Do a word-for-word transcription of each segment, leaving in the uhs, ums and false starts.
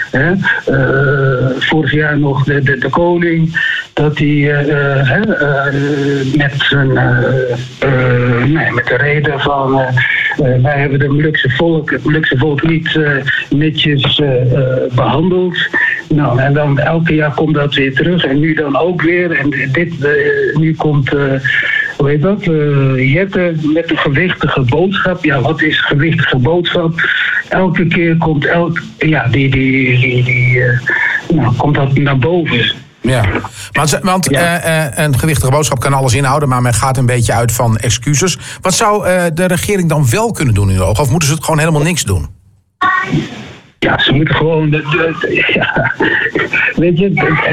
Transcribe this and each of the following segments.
Hè? Uh, vorig jaar nog de, de, de koning, dat hij uh, uh, uh, met, zijn, uh, uh, nee, met de reden van uh, uh, wij hebben de Molukse volk, het Molukse volk niet uh, netjes uh, uh, behandeld. Nou, en dan elke jaar komt dat weer terug en nu dan ook weer. En dit, uh, nu komt, uh, hoe heet dat, uh, Jette met een gewichtige boodschap. Ja, wat is gewichtige boodschap? Elke keer komt elk, ja, die, die, die, die uh, nou, komt dat naar boven. Ja, want, want ja. Uh, uh, een gewichtige boodschap kan alles inhouden, maar men gaat een beetje uit van excuses. Wat zou uh, de regering dan wel kunnen doen in uw ogen? Of moeten ze het gewoon helemaal niks doen? Ja, ze moeten gewoon... De, de, de, ja, weet je, de,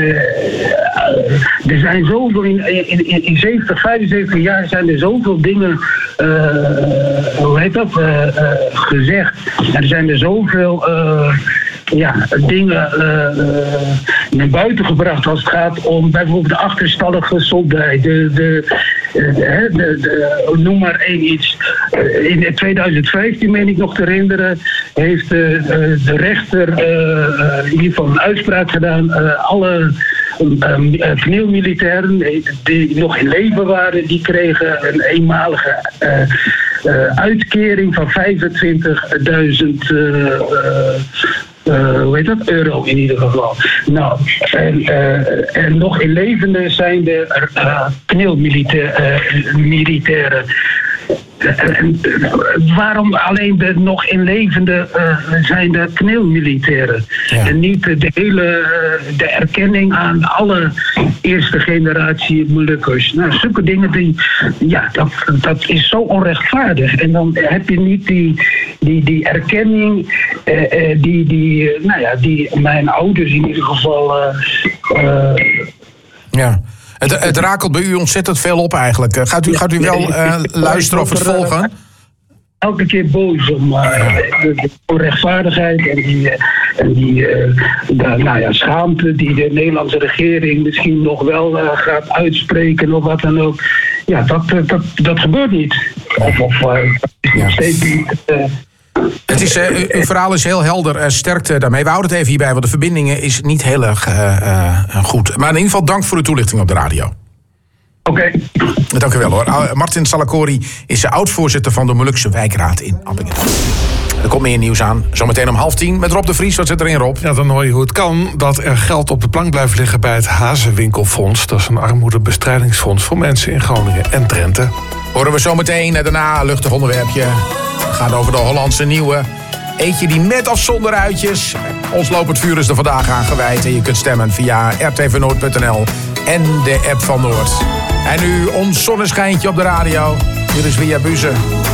uh, er zijn zoveel... In, in, in zeventig, vijfenzeventig jaar zijn er zoveel dingen... Uh, hoe heet dat? Uh, uh, gezegd. En er zijn er zoveel... Uh, ja, dingen uh, uh, naar buiten gebracht als het gaat om bijvoorbeeld de achterstallige soldij. De, de, uh, de, de, de, noem maar één iets. Uh, in tweeduizend vijftien, meen ik nog te herinneren, heeft uh, uh, de rechter uh, uh, in ieder geval een uitspraak gedaan. Uh, alle uh, kneelmilitairen die nog in leven waren, die kregen een eenmalige uh, uh, uitkering van vijfentwintigduizend uh, uh, Uh, hoe heet dat? Euro in ieder geval. Nou, en, uh, en nog in levende zijn de uh, kneelmilitairen. Uh, en, uh, waarom alleen de nog in levende uh, zijn de kneelmilitairen? Ja. En niet de hele uh, de erkenning aan alle eerste generatie Molukkers. Nou, zulke dingen, die, ja, dat, dat is zo onrechtvaardig. En dan heb je niet die, die, die erkenning uh, uh, die, die, uh, nou ja, die mijn ouders in ieder geval... Uh, uh, ja. Het, het rakelt bij u ontzettend veel op eigenlijk. Gaat u, gaat u wel uh, luisteren of het volgen? Elke keer boos om uh, de, de onrechtvaardigheid en die, uh, en die uh, de, nou ja, schaamte die de Nederlandse regering misschien nog wel uh, gaat uitspreken of wat dan ook. Ja, dat, dat, dat gebeurt niet. Of, of uh, is nog steeds niet... Uh, Het is, uh, uw verhaal is heel helder, uh, sterkte daarmee. We houden het even hierbij, want de verbindingen is niet heel erg uh, uh, goed. Maar in ieder geval dank voor de toelichting op de radio. Oké. Okay. Dank u wel hoor. Uh, Martin Salakori is de oud-voorzitter van de Molukse wijkraad in Appingedam. Er komt meer nieuws aan. Zometeen om half tien met Rob de Vries. Wat zit erin, Rob? Ja, dan hoor je hoe het kan dat er geld op de plank blijft liggen bij het Hazenwinkelfonds. Dat is een armoedebestrijdingsfonds voor mensen in Groningen en Drenthe. Horen we zometeen. Daarna een luchtig onderwerpje. Het gaat over de Hollandse nieuwe. Eet je die met of zonder uitjes? Ons lopend vuur is er vandaag aan gewijd. En je kunt stemmen via r t v noord punt n l en de app van Noord. En nu ons zonneschijntje op de radio. Hier is Via Buze.